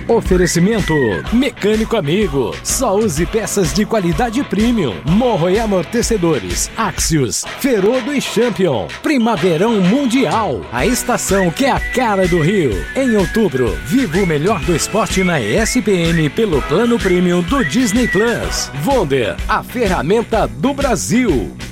Oferecimento Mecânico Amigo. Só use peças de qualidade premium. Morro e amortecedores, Axios, Ferodo e Champion. Primaverão Mundial. A estação que é a cara do Rio. Em outubro, viva o melhor do esporte na ESPN pelo plano premium do Disney Plus. Wonder, a ferramenta do Brasil.